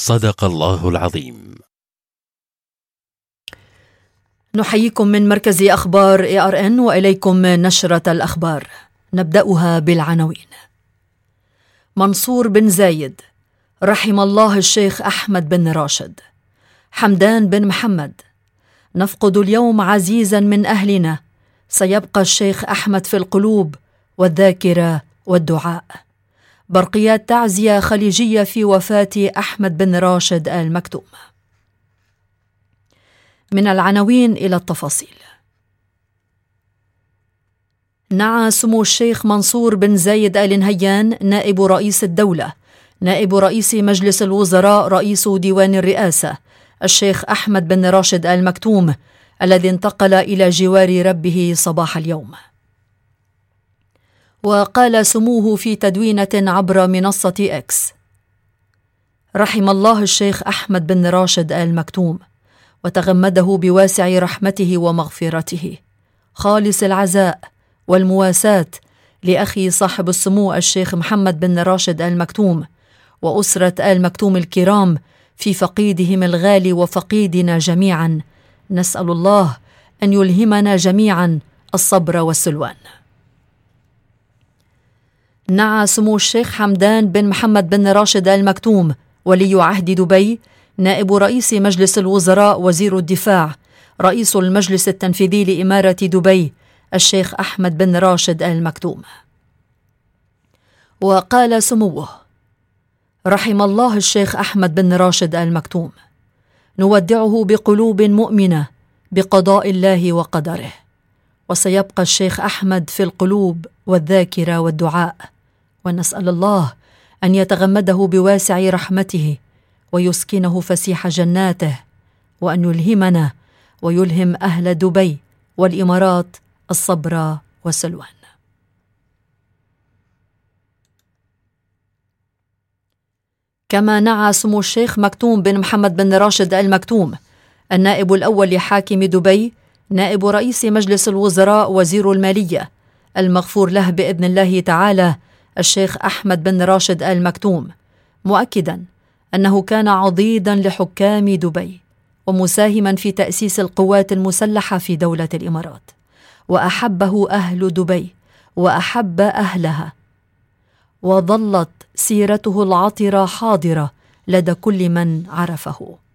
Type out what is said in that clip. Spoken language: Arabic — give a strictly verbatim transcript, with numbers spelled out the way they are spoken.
صدق الله العظيم. نحييكم من مركز أخبار إيه آر إن وإليكم نشرة الأخبار. نبدأها بالعناوين. منصور بن زايد رحم الله الشيخ أحمد بن راشد. حمدان بن محمد: نفقد اليوم عزيزا من أهلنا، سيبقى الشيخ أحمد في القلوب والذاكرة والدعاء. برقيات تعزية خليجية في وفاة أحمد بن راشد آل مكتوم. من العناوين إلى التفاصيل. نعى سمو الشيخ منصور بن زايد آل نهيان نائب رئيس الدولة، نائب رئيس مجلس الوزراء، رئيس ديوان الرئاسة، الشيخ أحمد بن راشد آل مكتوم الذي انتقل إلى جوار ربه صباح اليوم. وقال سموه في تدوينة عبر منصة إكس: رحم الله الشيخ أحمد بن راشد آل مكتوم وتغمده بواسع رحمته ومغفرته. خالص العزاء والمواساة لأخي صاحب السمو الشيخ محمد بن راشد آل مكتوم وأسرة آل مكتوم الكرام في فقيدهم الغالي وفقيدنا جميعا. نسأل الله أن يلهمنا جميعا الصبر والسلوان. نعى سمو الشيخ حمدان بن محمد بن راشد آل مكتوم ولي عهد دبي، نائب رئيس مجلس الوزراء، وزير الدفاع، رئيس المجلس التنفيذي لإمارة دبي، الشيخ أحمد بن راشد آل مكتوم. وقال سموه: رحم الله الشيخ أحمد بن راشد آل مكتوم، نودعه بقلوب مؤمنة بقضاء الله وقدره، وسيبقى الشيخ أحمد في القلوب والذاكرة والدعاء، ونسأل الله أن يتغمده بواسع رحمته ويسكنه فسيح جناته، وأن يلهمنا ويلهم أهل دبي والإمارات الصبر والسلوان. كما نعى سمو الشيخ مكتوم بن محمد بن راشد آل مكتوم النائب الأول لحاكم دبي، نائب رئيس مجلس الوزراء، وزير المالية، المغفور له بإذن الله تعالى، الشيخ أحمد بن راشد آل مكتوم، مؤكدا أنه كان عضيدا لحكام دبي ومساهما في تأسيس القوات المسلحة في دولة الإمارات، وأحبه أهل دبي وأحب أهلها، وظلت سيرته العطرة حاضرة لدى كل من عرفه.